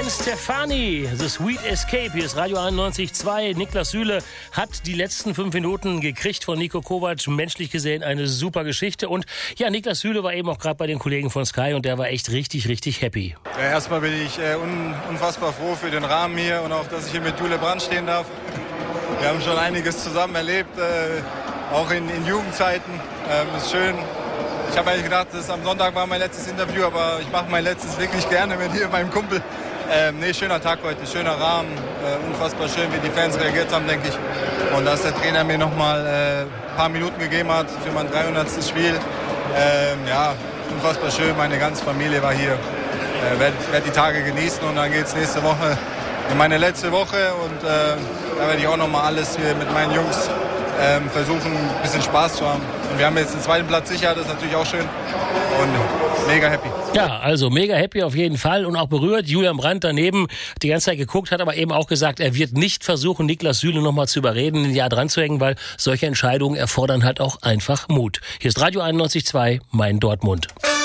Gwen Stefani, The Sweet Escape. Hier ist Radio 91.2. Niklas Süle hat die letzten 5 Minuten gekriegt von Niko Kovac. Menschlich gesehen eine super Geschichte. Und ja, Niklas Süle war eben auch gerade bei den Kollegen von Sky und der war echt richtig, richtig happy. Ja, erstmal bin ich unfassbar froh für den Rahmen hier und auch, dass ich hier mit Jule Brandt stehen darf. Wir haben schon einiges zusammen erlebt, auch in Jugendzeiten. Ist schön. Ich habe eigentlich gedacht, am Sonntag war mein letztes Interview, aber ich mache mein letztes wirklich gerne mit hier meinem Kumpel. Schöner Tag heute, schöner Rahmen, unfassbar schön, wie die Fans reagiert haben, denke ich. Und dass der Trainer mir nochmal ein paar Minuten gegeben hat für mein 300. Spiel. Unfassbar schön, meine ganze Familie war hier. Werd die Tage genießen und dann geht es nächste Woche in meine letzte Woche. Und da werde ich auch nochmal alles hier mit meinen Jungs versuchen, ein bisschen Spaß zu haben. Und wir haben jetzt den 2. Platz sicher, das ist natürlich auch schön und mega happy. Ja, also mega happy auf jeden Fall und auch berührt. Julian Brandt daneben hat die ganze Zeit geguckt, hat aber eben auch gesagt, er wird nicht versuchen, Niklas Süle nochmal zu überreden, ein Jahr dran zu hängen, weil solche Entscheidungen erfordern halt auch einfach Mut. Hier ist Radio 91.2, mein Dortmund.